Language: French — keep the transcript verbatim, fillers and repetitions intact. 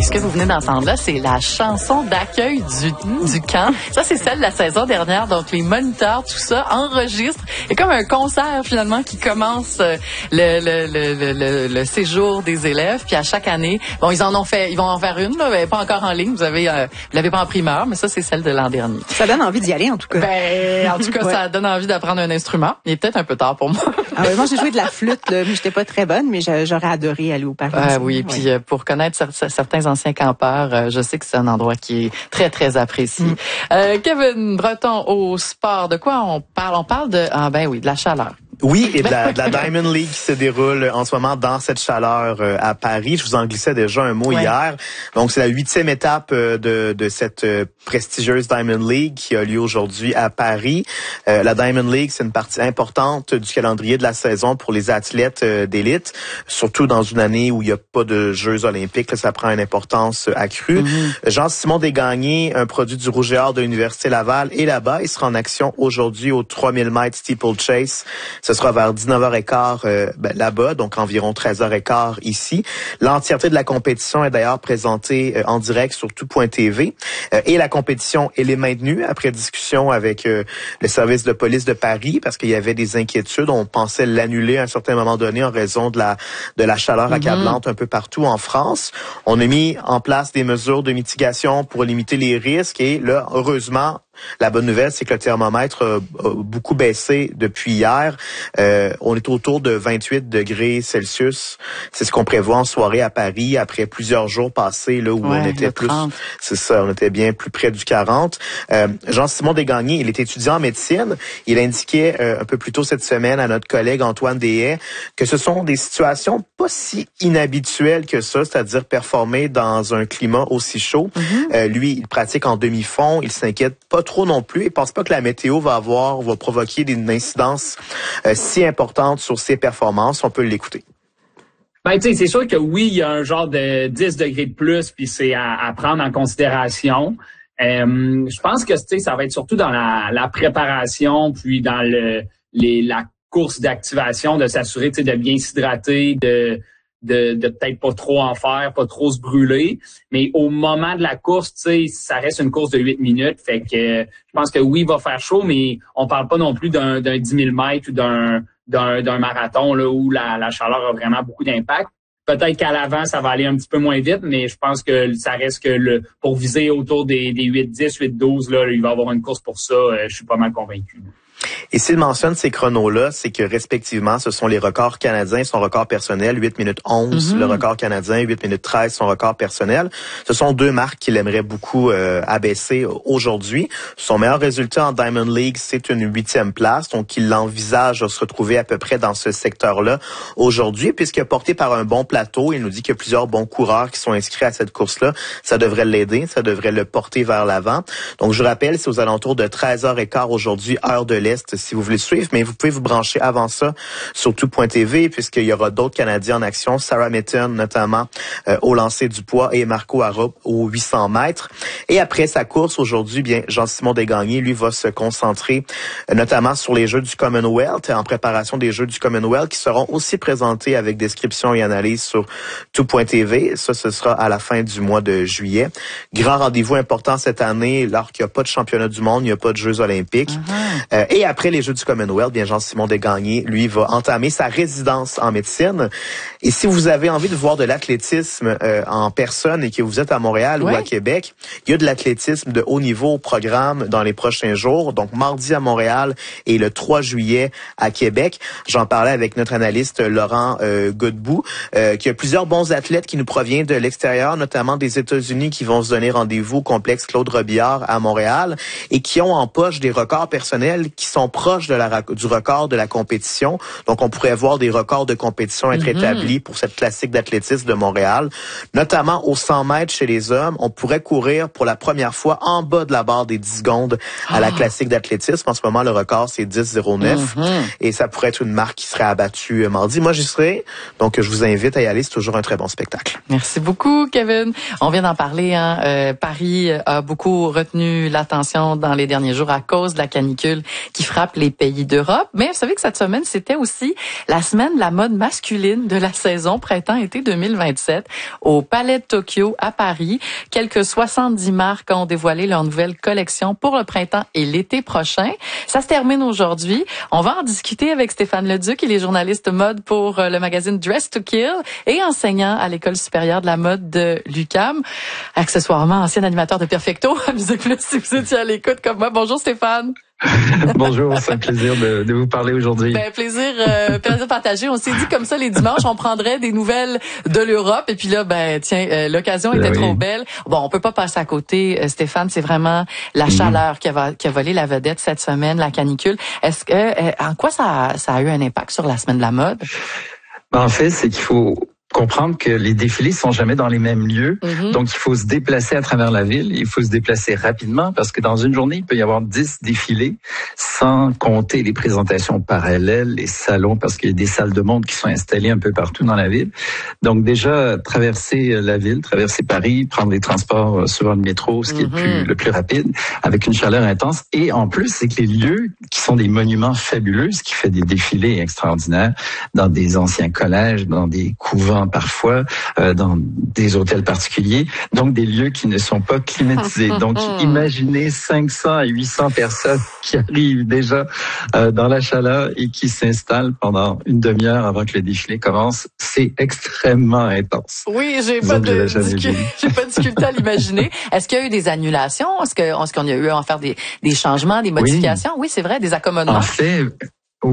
ce que vous venez d'entendre là, c'est la chanson d'accueil du, du camp. Ça, c'est celle de la saison dernière. Donc, les moniteurs, tout ça, enregistrent. C'est comme un concert, finalement, qui commence euh, le, le, le, le, le séjour des élèves. Puis à chaque année, bon, ils en ont fait, ils vont en faire une, là, mais pas encore en ligne. Vous avez, euh, vous l'avez pas en primeur, mais ça, c'est celle de l'an dernier. Ça donne envie d'y aller, en tout cas. Ben, en tout cas, ouais. ça donne envie d'apprendre un instrument. Il est peut-être un peu tard pour moi. Ah ouais, moi, j'ai joué de la flûte, là, mais j'étais pas très bonne, mais j'aurais adoré aller au parc. Ah oui, puis ouais. euh, pour connaître certains anciens campeurs, euh, je sais que c'est un endroit qui est très, très apprécié. Mm. Euh, Kevin Breton, au sport, de quoi on parle? On parle de, ah ben oui, de la chaleur. Oui, et de la, de la Diamond League qui se déroule en ce moment dans cette chaleur euh, à Paris. Je vous en glissais déjà un mot ouais. hier. Donc, c'est la huitième étape euh, de, de cette euh, prestigieuse Diamond League qui a lieu aujourd'hui à Paris. Euh, la Diamond League, c'est une partie importante du calendrier de la saison pour les athlètes euh, d'élite, surtout dans une année où il n'y a pas de Jeux olympiques. Là, ça prend une importance accrue. Mm-hmm. Jean-Simon Desgagnés, un produit du Rouge et Or de l'Université Laval, est là-bas. Il sera en action aujourd'hui au trois mille mètres steeplechase. Ce sera vers dix-neuf heures quinze euh, ben, là-bas, donc environ treize heures quinze ici. L'entièreté de la compétition est d'ailleurs présentée euh, en direct sur tout point t v. Euh, et la compétition, elle est maintenue après discussion avec euh, le service de police de Paris parce qu'il y avait des inquiétudes. On pensait l'annuler à un certain moment donné en raison de la de la chaleur accablante mm-hmm. un peu partout en France. On a mis en place des mesures de mitigation pour limiter les risques et là, heureusement, la bonne nouvelle, c'est que le thermomètre a beaucoup baissé depuis hier. Euh, on est autour de vingt-huit degrés Celsius. C'est ce qu'on prévoit en soirée à Paris après plusieurs jours passés là où ouais, on était plus, c'est ça, on était bien plus près du quarante. Euh, Jean-Simon Desgagnés, il est étudiant en médecine. Il indiquait euh, un peu plus tôt cette semaine à notre collègue Antoine Deshaies que ce sont des situations pas si inhabituelles que ça, c'est-à-dire performer dans un climat aussi chaud. Mm-hmm. Euh, lui, il pratique en demi-fond. Il s'inquiète pas trop non plus. Il pense pas que la météo va avoir, va provoquer une incidence euh, si importante sur ses performances. On peut l'écouter. Ben, tu sais, c'est sûr que oui, il y a un genre de dix degrés de plus, puis c'est à, à prendre en considération. Euh, je pense que, tu sais, ça va être surtout dans la, la préparation, puis dans le les la course d'activation, de s'assurer, tu sais, de bien s'hydrater, de de, de peut-être pas trop en faire, pas trop se brûler. Mais au moment de la course, tu sais, ça reste une course de huit minutes. Fait que euh, je pense que oui, il va faire chaud, mais on parle pas non plus d'un, d'un dix mille mètres ou d'un, d'un, d'un marathon là où la, la chaleur a vraiment beaucoup d'impact. Peut-être qu'à l'avant, ça va aller un petit peu moins vite, mais je pense que ça reste que le pour viser autour des, des huit dix, huit douze, là, il va y avoir une course pour ça. Euh, je suis pas mal convaincu. Et s'il mentionne ces chronos-là, c'est que respectivement, ce sont les records canadiens, son record personnel, huit minutes onze, mm-hmm. le record canadien, huit minutes treize, son record personnel. Ce sont deux marques qu'il aimerait beaucoup euh, abaisser aujourd'hui. Son meilleur résultat en Diamond League, c'est une huitième place, donc il envisage de se retrouver à peu près dans ce secteur-là aujourd'hui, puisque porté par un bon plateau, il nous dit qu'il y a plusieurs bons coureurs qui sont inscrits à cette course-là. Ça devrait l'aider, ça devrait le porter vers l'avant. Donc, je rappelle, c'est aux alentours de treize heures quinze aujourd'hui, heure de l'Est, si vous voulez suivre, mais vous pouvez vous brancher avant ça sur tout point t v puisqu'il y aura d'autres Canadiens en action, Sarah Mitton notamment euh, au lancer du poids et Marco Arrup aux huit cents mètres. Et après sa course aujourd'hui, bien Jean-Simon Desgagnés, lui, va se concentrer euh, notamment sur les Jeux du Commonwealth, en préparation des Jeux du Commonwealth qui seront aussi présentés avec description et analyse sur tout point t v. Ça, ce sera à la fin du mois de juillet. Grand rendez-vous important cette année, alors qu'il n'y a pas de championnat du monde, il n'y a pas de Jeux olympiques. Uh-huh. Euh, et après les Jeux du Commonwealth, bien Jean-Simon Desgagnés, lui, va entamer sa résidence en médecine. Et si vous avez envie de voir de l'athlétisme euh, en personne et que vous êtes à Montréal ouais. ou à Québec, il y a de l'athlétisme de haut niveau au programme dans les prochains jours. Donc, mardi à Montréal et le trois juillet à Québec. J'en parlais avec notre analyste Laurent euh, Godbout, euh, qu'il y a plusieurs bons athlètes qui nous proviennent de l'extérieur, notamment des États-Unis, qui vont se donner rendez-vous au complexe Claude Robillard à Montréal et qui ont en poche des records personnels qui sont proches de la, du record de la compétition. Donc, on pourrait voir des records de compétition être mm-hmm. établis pour cette classique d'athlétisme de Montréal. Notamment au cent mètres chez les hommes, on pourrait courir pour la première fois en bas de la barre des dix secondes à ah. la classique d'athlétisme. En ce moment, le record, c'est dix zéro neuf. Mm-hmm. Et ça pourrait être une marque qui serait abattue mardi. Moi, j'y serai. Donc, je vous invite à y aller. C'est toujours un très bon spectacle. Merci beaucoup, Kevin. On vient d'en parler. Hein. Euh, Paris a beaucoup retenu l'attention dans les derniers jours à cause de la canicule qui qui frappe les pays d'Europe. Mais vous savez que cette semaine, c'était aussi la semaine de la mode masculine de la saison printemps-été deux mille vingt-sept au Palais de Tokyo à Paris. Quelques soixante-dix marques ont dévoilé leur nouvelle collection pour le printemps et l'été prochain. Ça se termine aujourd'hui. On va en discuter avec Stéphane Leduc, il est journaliste mode pour le magazine Dress to Kill et enseignant à l'École supérieure de la mode de l'U Q A M. Accessoirement, ancien animateur de Perfecto. Amusez plus si vous étiez à l'écoute comme moi. Bonjour Stéphane. Bonjour, c'est un plaisir de, de vous parler aujourd'hui. Ben, plaisir, euh, plaisir partagé. On s'est dit comme ça les dimanches, on prendrait des nouvelles de l'Europe et puis là, ben tiens, euh, l'occasion était ben trop oui. belle. Bon, on peut pas passer à côté, euh, Stéphane. C'est vraiment la mmh. chaleur qui a, qui a volé la vedette cette semaine, la canicule. Est-ce que, euh, en quoi ça, ça a eu un impact sur la semaine de la mode? Ben, en fait, c'est qu'il faut comprendre que les défilés sont jamais dans les mêmes lieux. Mm-hmm. Donc, il faut se déplacer à travers la ville. Il faut se déplacer rapidement parce que dans une journée, il peut y avoir dix défilés sans compter les présentations parallèles, les salons, parce qu'il y a des salles de monde qui sont installées un peu partout dans la ville. Donc, déjà, traverser la ville, traverser Paris, prendre les transports, souvent le métro, ce qui mm-hmm. est le plus, le plus rapide, avec une chaleur intense. Et en plus, c'est que les lieux qui sont des monuments fabuleux, ce qui fait des défilés extraordinaires dans des anciens collèges, dans des couvents parfois, euh, dans des hôtels particuliers, donc des lieux qui ne sont pas climatisés. Donc, imaginez cinq cents à huit cents personnes qui arrivent déjà euh, dans la chaleur et qui s'installent pendant une demi-heure avant que le défilé commence. C'est extrêmement intense. Oui, j'ai pas de discu... j'ai pas de difficulté à l'imaginer. Est-ce qu'il y a eu des annulations? Est-ce que, est-ce qu'on y a eu à en faire des, des changements, des modifications? Oui, oui c'est vrai, des accommodements. En fait,